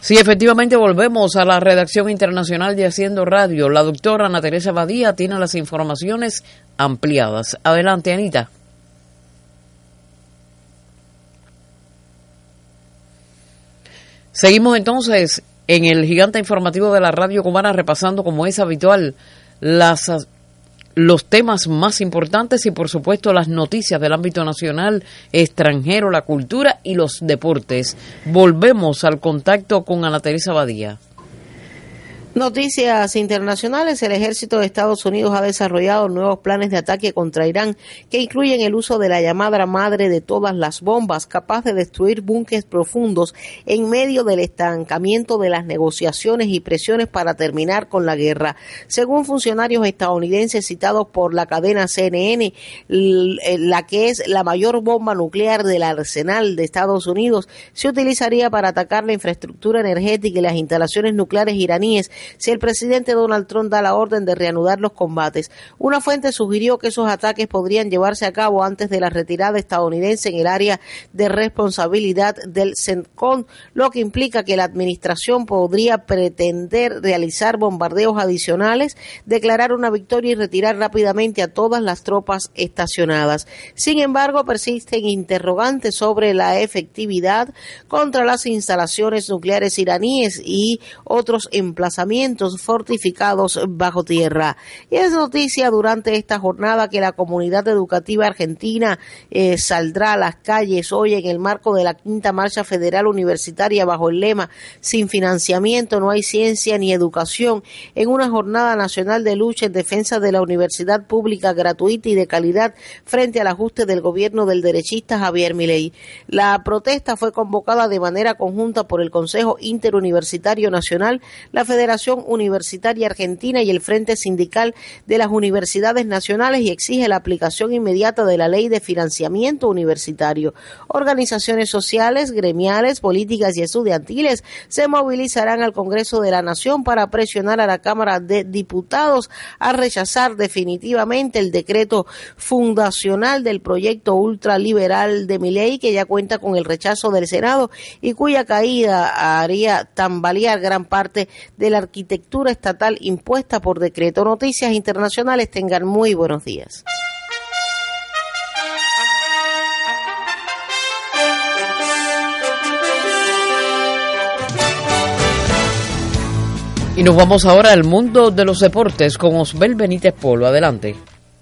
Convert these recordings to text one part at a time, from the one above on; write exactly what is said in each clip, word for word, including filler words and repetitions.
Sí, efectivamente volvemos a la redacción internacional de Haciendo Radio. La doctora Ana Teresa Badía tiene las informaciones ampliadas. Adelante, Anita. Seguimos entonces en el gigante informativo de la radio cubana, repasando como es habitual las, los temas más importantes y por supuesto las noticias del ámbito nacional, extranjero, la cultura y los deportes. Volvemos al contacto con Ana Teresa Badía. Noticias internacionales. El ejército de Estados Unidos ha desarrollado nuevos planes de ataque contra Irán que incluyen el uso de la llamada madre de todas las bombas, capaz de destruir búnkeres profundos en medio del estancamiento de las negociaciones y presiones para terminar con la guerra. Según funcionarios estadounidenses citados por la cadena C N N, la que es la mayor bomba nuclear del arsenal de Estados Unidos se utilizaría para atacar la infraestructura energética y las instalaciones nucleares iraníes si el presidente Donald Trump da la orden de reanudar los combates. Una fuente sugirió que esos ataques podrían llevarse a cabo antes de la retirada estadounidense en el área de responsabilidad del CENTCOM, lo que implica que la administración podría pretender realizar bombardeos adicionales, declarar una victoria y retirar rápidamente a todas las tropas estacionadas. Sin embargo, persisten interrogantes sobre la efectividad contra las instalaciones nucleares iraníes y otros emplazamientos fortificados bajo tierra. Y es noticia durante esta jornada que la comunidad educativa argentina eh, saldrá a las calles hoy en el marco de la quinta marcha federal universitaria bajo el lema "Sin financiamiento no hay ciencia ni educación", en una jornada nacional de lucha en defensa de la universidad pública gratuita y de calidad frente al ajuste del gobierno del derechista Javier Milei. La protesta fue convocada de manera conjunta por el Consejo Interuniversitario Nacional, la Federación Universitaria Argentina y el Frente Sindical de las Universidades Nacionales, y exige la aplicación inmediata de la Ley de Financiamiento Universitario. Organizaciones sociales, gremiales, políticas y estudiantiles se movilizarán al Congreso de la Nación para presionar a la Cámara de Diputados a rechazar definitivamente el decreto fundacional del proyecto ultraliberal de Milei, que ya cuenta con el rechazo del Senado y cuya caída haría tambalear gran parte de la arquitectura estatal impuesta por decreto. Noticias internacionales, tengan muy buenos días. Y nos vamos ahora al mundo de los deportes con Osbel Benítez Polo. Adelante.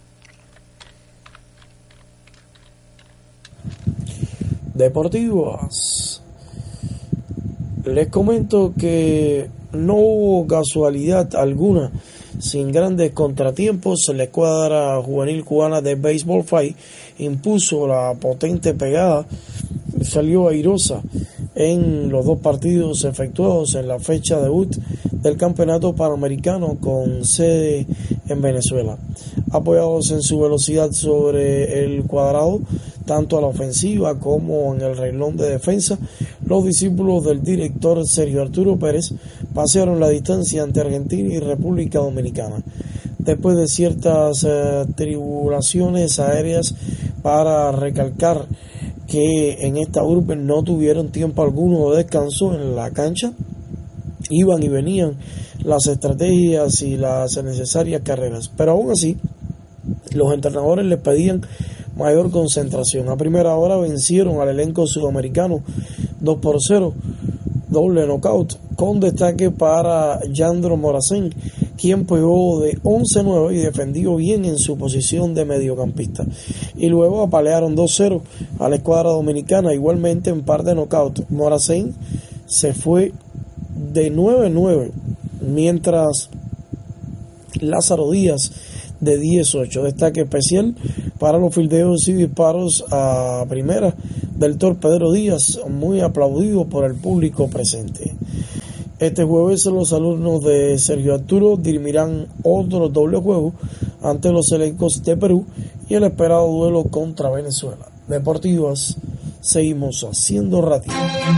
Deportivas. Les comento que no hubo casualidad alguna. Sin grandes contratiempos, la escuadra juvenil cubana de Baseball Five impuso la potente pegada y salió airosa en los dos partidos efectuados en la fecha debut del Campeonato Panamericano con sede en Venezuela. Apoyados en su velocidad sobre el cuadrado, tanto a la ofensiva como en el renglón de defensa, los discípulos del director Sergio Arturo Pérez pasearon la distancia ante Argentina y República Dominicana. Después de ciertas eh, tribulaciones aéreas, para recalcar que en esta urbe no tuvieron tiempo alguno de descanso en la cancha, iban y venían las estrategias y las necesarias carreras, pero aún así los entrenadores les pedían mayor concentración. A primera hora vencieron al elenco sudamericano dos por cero, doble knockout, con destaque para Yandro Morazán, quien pegó de once nueve y defendió bien en su posición de mediocampista. Y luego apalearon dos cero a la escuadra dominicana, igualmente en par de knockout. Morazán se fue de nueve nueve, mientras Lázaro Díaz de diez ocho. Destaque especial para los fildeos y disparos a primera del torpedero Díaz, muy aplaudido por el público presente. Este jueves los alumnos de Sergio Arturo dirimirán otro doble juego ante los elencos de Perú y el esperado duelo contra Venezuela. Deportivas, seguimos haciendo radio.